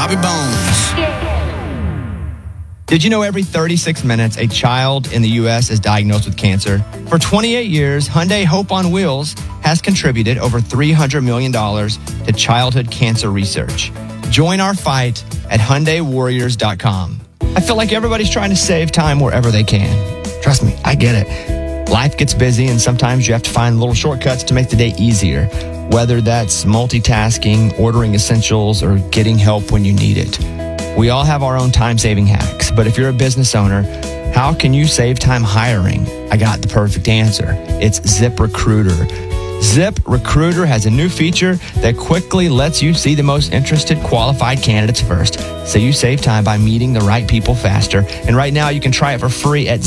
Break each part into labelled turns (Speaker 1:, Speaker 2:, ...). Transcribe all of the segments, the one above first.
Speaker 1: Bobby Bones.
Speaker 2: Did you know every 36 minutes a child in the U.S. is diagnosed with cancer? For 28 years, Hyundai Hope on Wheels has contributed over $300 million to childhood cancer research. Join our fight at HyundaiWarriors.com. I feel like everybody's trying to save time wherever they can. Trust me, I get it. Life gets busy and sometimes you have to find little shortcuts to make the day easier, whether that's multitasking, ordering essentials, or getting help when you need it. We all have our own time-saving hacks, but if you're a business owner, how can you save time hiring? I got the perfect answer. It's ZipRecruiter. ZipRecruiter has a new feature that quickly lets you see the most interested qualified candidates first, so you save time by meeting the right people faster. And right now, you can try it for free at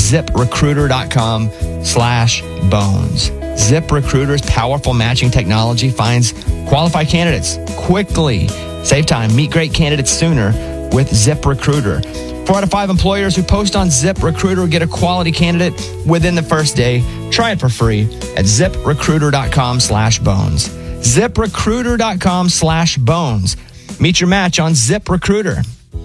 Speaker 2: ZipRecruiter.com/bones. ZipRecruiter's powerful matching technology finds qualified candidates quickly. Save time, meet great candidates sooner with ZipRecruiter. 4 out of 5 employers who post on ZipRecruiter get a quality candidate within the first day. Try it for free at ZipRecruiter.com/bones. ZipRecruiter.com/bones. Meet your match on ZipRecruiter.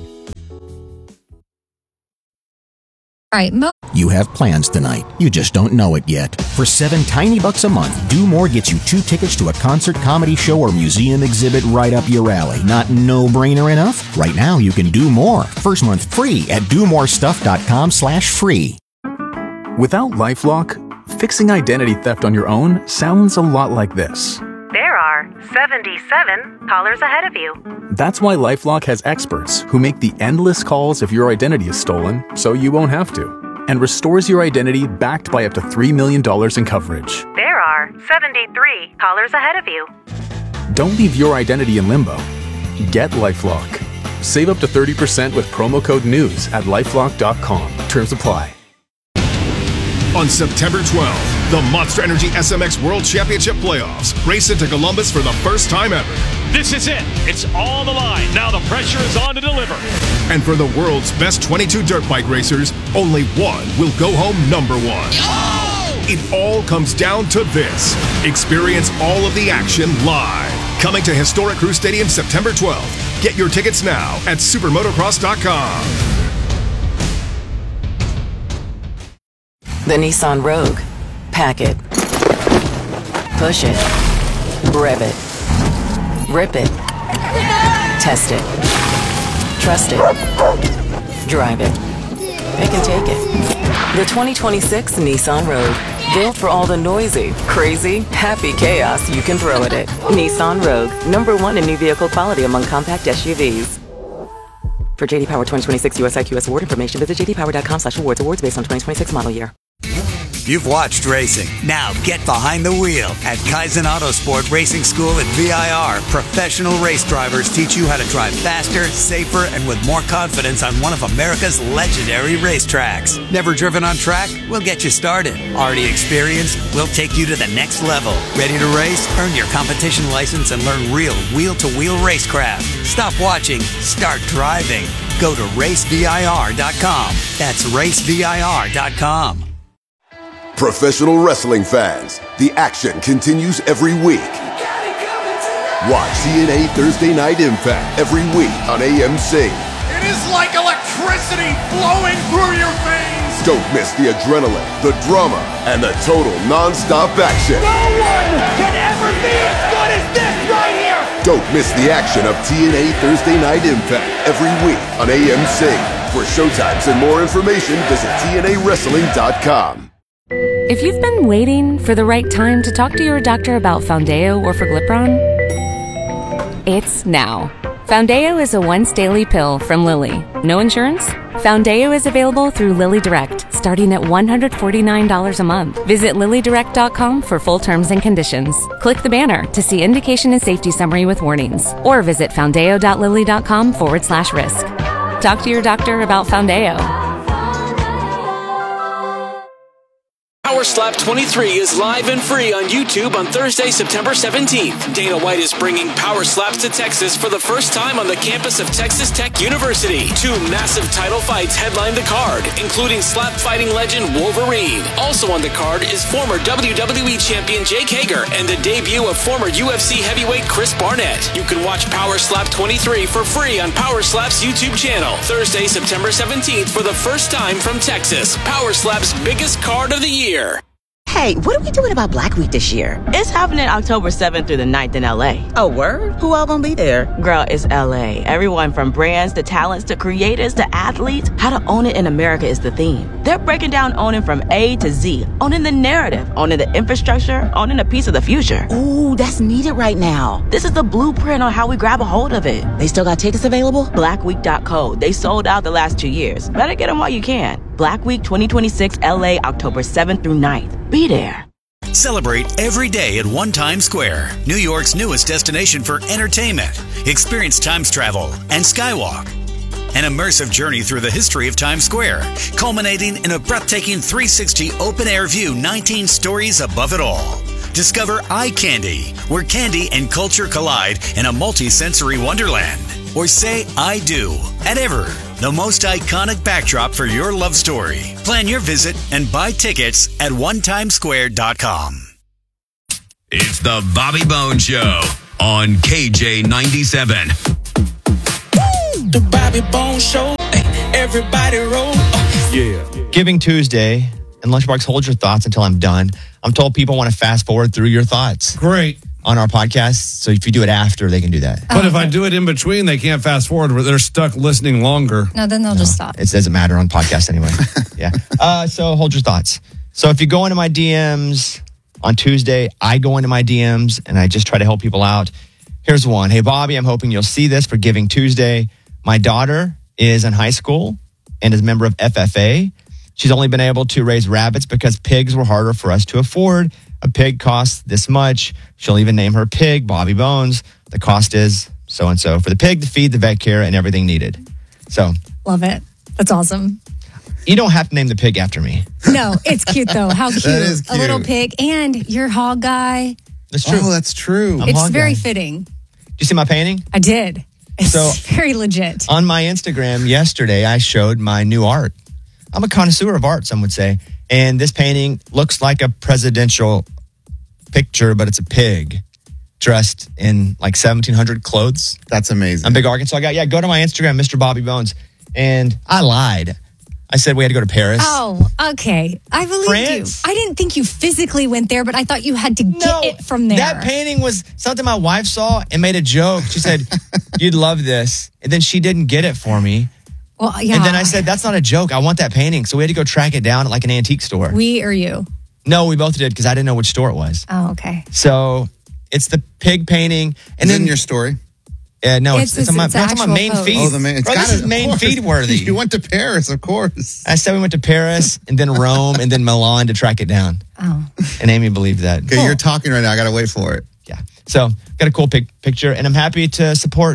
Speaker 3: All right,
Speaker 4: You have plans tonight. You just don't know it yet. For $7 tiny bucks a month, Do More gets you 2 tickets to a concert, comedy show, or museum exhibit right up your alley. Not no-brainer enough? Right now, you can do more. First month free at domorestuff.com/free.
Speaker 5: Without LifeLock, fixing identity theft on your own sounds a lot like this.
Speaker 6: There are 77 callers ahead of you.
Speaker 5: That's why LifeLock has experts who make the endless calls if your identity is stolen, so you won't have to, and restores your identity backed by up to $3 million in coverage.
Speaker 6: There are 73 callers ahead of you.
Speaker 5: Don't leave your identity in limbo. Get LifeLock. Save up to 30% with promo code NEWS at LifeLock.com. Terms apply.
Speaker 7: On September 12th, the Monster Energy SMX World Championship Playoffs race into Columbus for the first time ever.
Speaker 8: This is it. It's on the line. Now the pressure is on to deliver.
Speaker 7: And for the world's best 22 dirt bike racers, only one will go home number one. Oh! It all comes down to this. Experience all of the action live. Coming to historic Crew Stadium September 12th. Get your tickets now at supermotocross.com.
Speaker 9: The Nissan Rogue. Pack it. Push it. Rev it. Rip it. Test it. Trust it. Drive it. Pick and take it. The 2026 Nissan Rogue. Built for all the noisy, crazy, happy chaos you can throw at it. Nissan Rogue. #1 in new vehicle quality among compact SUVs. For JD Power 2026 US IQS award information, visit jdpower.com/awards. Awards based on 2026 model year.
Speaker 10: You've watched racing. Now get behind the wheel at Kaizen Autosport Racing School at VIR. Professional race drivers teach you how to drive faster, safer, and with more confidence on one of America's legendary racetracks. Never driven on track? We'll get you started. Already experienced? We'll take you to the next level. Ready to race? Earn your competition license and learn real wheel-to-wheel racecraft. Stop watching. Start driving. Go to racevir.com. That's racevir.com.
Speaker 11: Professional wrestling fans, the action continues every week. Watch TNA Thursday Night Impact every week on AMC.
Speaker 12: It is like electricity flowing through your veins.
Speaker 11: Don't miss the adrenaline, the drama, and the total non-stop action.
Speaker 12: No one can ever be as good as this right here.
Speaker 11: Don't miss the action of TNA Thursday Night Impact every week on AMC. For showtimes and more information, visit TNAWrestling.com.
Speaker 13: If you've been waiting for the right time to talk to your doctor about Foundeo or Forglipron, it's now. Foundeo is a once-daily pill from Lilly. No insurance? Foundeo is available through Lilly Direct, starting at $149 a month. Visit LillyDirect.com for full terms and conditions. Click the banner to see indication and safety summary with warnings, or visit foundeo.lilly.com/risk. Talk to your doctor about Foundeo.
Speaker 14: Our
Speaker 1: Slap 23 is live and free on YouTube on Thursday, September 17th. Dana White is bringing Power Slaps to Texas for the first time on the campus of Texas Tech University. 2 massive title fights headline the card, including slap fighting legend Wolverine. Also on the card is former WWE champion Jake Hager and the debut of former UFC heavyweight Chris Barnett. You can watch Power Slap 23 for free on Power Slap's YouTube channel. Thursday, September 17th for the first time from Texas. Power Slap's biggest card of the year.
Speaker 14: Hey, what are we doing about Black Week this year? It's happening October 7th through the 9th in LA. Oh, word? Who all gonna be there? Girl, it's LA. Everyone from brands to talents to creators to athletes. How to own it in America is the theme. They're breaking down owning from A to Z. Owning the narrative, owning the infrastructure, owning a piece of the future. Ooh, that's needed right now. This is the blueprint on how we grab a hold of it. They still got tickets available? Blackweek.co. They sold out the last 2 years. Better get them while you can. Black Week 2026 LA, October 7th through 9th. Be there.
Speaker 10: Celebrate every day at One Times Square, New York's newest destination for entertainment. Experience Times travel and Skywalk. An immersive journey through the history of Times Square, culminating in a breathtaking 360 open-air view 19 stories above it all. Discover Eye Candy, where candy and culture collide in a multi-sensory wonderland. Or say I do at Ever, the most iconic backdrop for your love story. Plan your visit and buy tickets at onetimesquare.com.
Speaker 15: It's the Bobby Bones Show on KJ97.
Speaker 16: The Bobby Bones Show. Everybody roll.
Speaker 2: Yeah. Giving Tuesday, and Lunchbox, hold your thoughts until I'm done. I'm told people want to fast forward through your thoughts.
Speaker 17: Great.
Speaker 2: On our podcast. So if you do it after, they can do that.
Speaker 17: But if I do it in between, they can't fast forward. They're stuck listening longer.
Speaker 3: No, then they'll just stop.
Speaker 2: It doesn't matter on podcast anyway. Yeah. So hold your thoughts. So if you go into my DMs on Tuesday, I go into my DMs and I just try to help people out. Here's one. Hey, Bobby, I'm hoping you'll see this for Giving Tuesday. My daughter is in high school and is a member of FFA. She's only been able to raise rabbits because pigs were harder for us to afford. A pig costs this much. She'll even name her pig Bobby Bones. The cost is so-and-so for the pig, the feed, the vet care, and everything needed. So.
Speaker 3: Love it. That's awesome.
Speaker 2: You don't have to name the pig after me.
Speaker 3: No, it's cute though. How cute.
Speaker 18: That is cute.
Speaker 3: A little pig. And you're hog guy.
Speaker 2: That's true.
Speaker 18: Oh, that's true.
Speaker 3: It's very fitting.
Speaker 2: Did you see my painting?
Speaker 3: I did. It's
Speaker 2: So-
Speaker 3: very legit.
Speaker 2: On my Instagram yesterday, I showed my new art. I'm a connoisseur of art, some would say. And this painting looks like a presidential picture, but it's a pig dressed in like 1700 clothes.
Speaker 18: That's amazing.
Speaker 2: I'm a big Arkansas guy. Yeah, go to my Instagram, Mr. Bobby Bones. And I lied. I said we had to go to Paris.
Speaker 3: Oh, okay. I believe
Speaker 2: France?
Speaker 3: you. I didn't think you physically went there, but I thought you had to get it from there.
Speaker 2: That painting was something my wife saw and made a joke. She said, you'd love this. And then she didn't get it for me.
Speaker 3: Well, yeah.
Speaker 2: And then I said, that's not a joke. I want that painting. So we had to go track it down at like an antique store.
Speaker 3: We or you?
Speaker 2: No, we both did because I didn't know which store it was.
Speaker 3: Oh, okay.
Speaker 2: So it's the pig painting. And
Speaker 18: Is it
Speaker 2: then
Speaker 18: in your story?
Speaker 2: No, it's on my
Speaker 3: actual
Speaker 2: main
Speaker 3: post.
Speaker 2: feed.
Speaker 18: Oh, the main. It's
Speaker 2: Bro, this is main feed worthy.
Speaker 18: You went to Paris, of course.
Speaker 2: I said we went to Paris and then Rome and then Milan to track it down.
Speaker 3: Oh.
Speaker 2: And Amy believed that.
Speaker 18: Okay, you're talking right now. I got to wait for it.
Speaker 2: Yeah. So got a cool picture and I'm happy to support.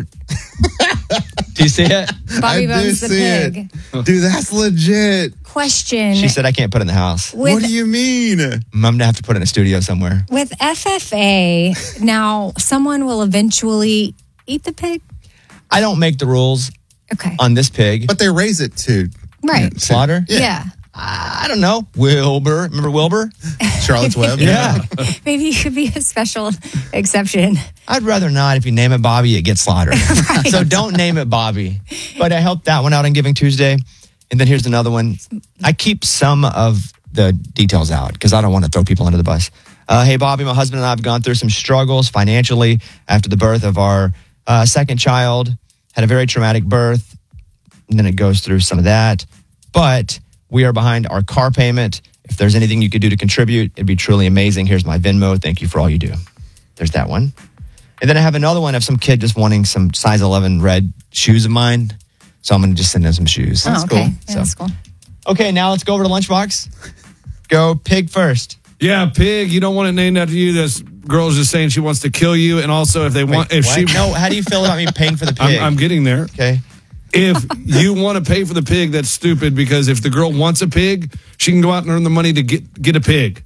Speaker 2: Do you see it?
Speaker 3: Bobby
Speaker 18: I do
Speaker 3: Bones the
Speaker 18: see
Speaker 3: pig.
Speaker 18: it. Dude, that's legit.
Speaker 3: Question.
Speaker 2: She said I can't put it in the house.
Speaker 18: What do you mean?
Speaker 2: I'm going to have to put it in a studio somewhere.
Speaker 3: With FFA, now someone will eventually eat the pig?
Speaker 2: I don't make the rules on this pig.
Speaker 18: But they raise it to
Speaker 3: Right.
Speaker 2: Slaughter?
Speaker 3: Yeah.
Speaker 2: I don't know. Wilbur. Remember Wilbur?
Speaker 18: Charlotte's Web?
Speaker 2: Yeah.
Speaker 3: Maybe you could be a special exception.
Speaker 2: I'd rather not. If you name it Bobby, it gets slaughtered.
Speaker 3: Right.
Speaker 2: So don't name it Bobby. But I helped that one out on Giving Tuesday. And then here's another one. I keep some of the details out because I don't want to throw people under the bus. Hey, Bobby, my husband and I have gone through some struggles financially after the birth of our second child. Had a very traumatic birth. And then it goes through some of that. But we are behind our car payment. If there's anything you could do to contribute, it'd be truly amazing. Here's my Venmo. Thank you for all you do. There's that one. And then I have another one of some kid just wanting some size 11 red shoes of mine. So I'm going to just send him some shoes.
Speaker 3: That's
Speaker 2: cool.
Speaker 3: Yeah, that's cool.
Speaker 2: Okay, now let's go over to Lunchbox. Go pig first.
Speaker 17: Yeah, pig. You don't want it named after you. This girl's just saying she wants to kill you. And also, if they want, if she,
Speaker 2: No, how do you feel about me paying for the pig?
Speaker 17: I'm getting there.
Speaker 2: Okay.
Speaker 17: If you want to pay for the pig, that's stupid because if the girl wants a pig, she can go out and earn the money to get a pig.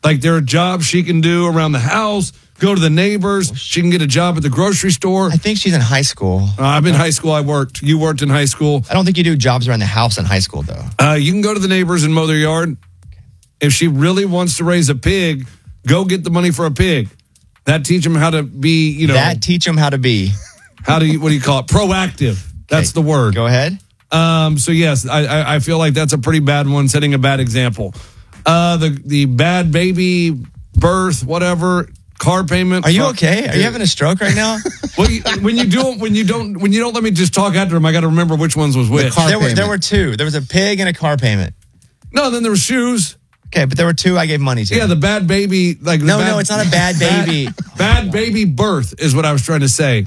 Speaker 17: Like there are jobs she can do around the house, go to the neighbors. She can get a job at the grocery store.
Speaker 2: I think she's in high school.
Speaker 17: I'm in high school. I worked. You worked in high school.
Speaker 2: I don't think you do jobs around the house in high school, though.
Speaker 17: You can go to the neighbors and mow their yard. If she really wants to raise a pig, go get the money for a pig. That teach them how to be,
Speaker 2: That teach them how to be.
Speaker 17: What do you call it? Proactive. That's the word.
Speaker 2: Go ahead.
Speaker 17: So yes, I feel like that's a pretty bad one, setting a bad example. The bad baby birth, whatever, car payment.
Speaker 2: Are you okay? Are you having a stroke right now?
Speaker 17: Well, when you don't let me just talk after him, I got to remember which ones was which.
Speaker 2: There were two. There was a pig and a car payment.
Speaker 17: No, then there were shoes.
Speaker 2: Okay, but there were two I gave money to.
Speaker 17: Yeah, the bad baby,
Speaker 2: No, it's not a bad baby.
Speaker 17: Bad baby birth is what I was trying to say.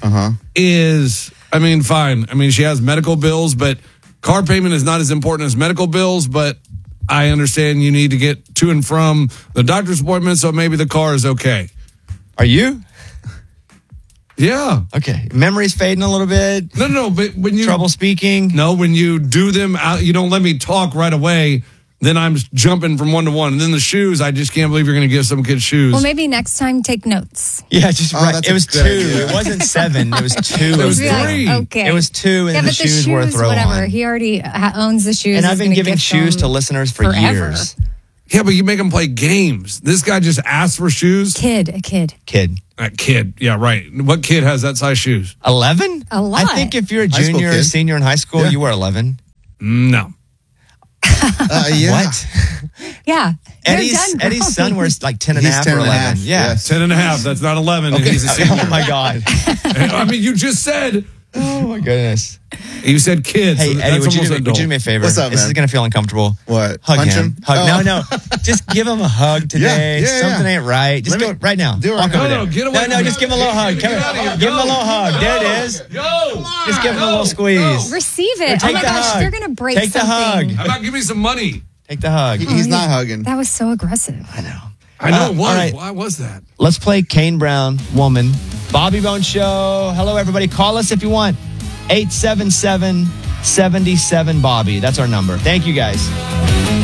Speaker 17: Fine. She has medical bills, but car payment is not as important as medical bills, but I understand you need to get to and from the doctor's appointment, so maybe the car is okay.
Speaker 2: Are you?
Speaker 17: Yeah.
Speaker 2: Okay. Memory's fading a little bit.
Speaker 17: No, but when you...
Speaker 2: Trouble speaking?
Speaker 17: No, when you do them out, you don't let me talk right away. Then I'm jumping from one to one. And then the shoes, I just can't believe you're going to give some kids shoes.
Speaker 3: Well, maybe next time take notes.
Speaker 2: Yeah, just right. It was 2.
Speaker 18: idea.
Speaker 2: It wasn't 7. It was 2.
Speaker 17: It was 3.
Speaker 3: Okay.
Speaker 2: It was 2, and
Speaker 3: yeah,
Speaker 2: the
Speaker 3: but
Speaker 2: shoes were a throw
Speaker 3: whatever.
Speaker 2: on.
Speaker 3: He already owns the shoes.
Speaker 2: And I've
Speaker 3: He's
Speaker 2: been
Speaker 3: gonna
Speaker 2: giving
Speaker 3: gift
Speaker 2: shoes
Speaker 3: them
Speaker 2: to listeners for
Speaker 3: forever.
Speaker 2: years.
Speaker 17: Yeah, but you make them play games. This guy just asked for shoes.
Speaker 3: A kid.
Speaker 17: Kid. Yeah, right. What kid has that size shoes?
Speaker 2: 11?
Speaker 3: A lot.
Speaker 2: I think if you're a junior or senior in high school, you wear 11.
Speaker 17: No.
Speaker 18: Yeah.
Speaker 2: What?
Speaker 3: Yeah.
Speaker 2: Eddie's son wears like 10 and a half or 11. Yeah.
Speaker 17: 10 and a half. That's not 11.
Speaker 2: Okay.
Speaker 17: He's a senior.
Speaker 2: Oh, my God.
Speaker 17: You just said.
Speaker 2: Oh, my goodness.
Speaker 17: You said kids.
Speaker 2: Hey,
Speaker 17: so
Speaker 2: Eddie, would you
Speaker 17: almost
Speaker 2: do me a favor?
Speaker 18: What's up,
Speaker 2: This
Speaker 18: man?
Speaker 2: is going to feel uncomfortable.
Speaker 18: What?
Speaker 2: Hug
Speaker 18: Punch
Speaker 2: him.
Speaker 18: him?
Speaker 2: No. Just give him a hug today.
Speaker 18: Yeah.
Speaker 2: Something ain't right. Just go right now.
Speaker 18: Do it
Speaker 2: Walk
Speaker 18: right
Speaker 2: over
Speaker 18: now.
Speaker 2: there.
Speaker 17: Get away
Speaker 2: No, just give him a little hug. Give him a little hug. There it is.
Speaker 17: Go.
Speaker 2: Just give him a little squeeze.
Speaker 3: Receive it.
Speaker 2: Take
Speaker 3: Oh my
Speaker 2: the
Speaker 3: gosh,
Speaker 2: hug.
Speaker 3: they're going to break
Speaker 2: Take the
Speaker 3: something.
Speaker 2: hug.
Speaker 17: How about give me some money?
Speaker 2: Take the hug.
Speaker 18: He's not hugging.
Speaker 3: That was so aggressive.
Speaker 2: I know.
Speaker 17: I know. Why?
Speaker 2: All right.
Speaker 17: Why was that?
Speaker 2: Let's play Kane Brown, Woman. Bobby Bone Show. Hello, everybody. Call us if you want. 877-77-BOBBY. That's our number. Thank you, guys.